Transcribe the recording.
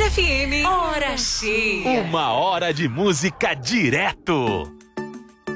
FM. Hora cheia. Uma hora de música direto.